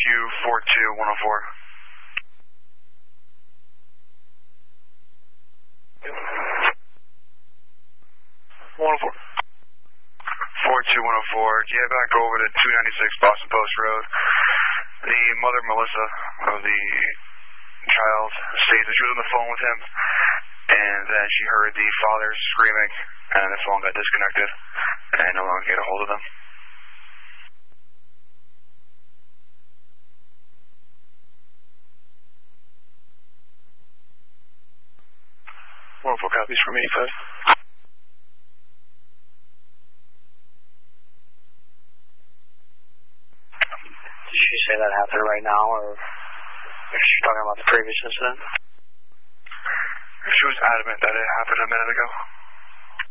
42104. 104. 42104, get back over to 296 Boston Post Road. The mother, Melissa, of the child, states that she was on the phone with him, and then she heard the father screaming, and the phone got disconnected, and no longer get a hold of them. 104 copies from 85. Did she say that happened right now, or is she talking about the previous incident? She was adamant that it happened a minute ago.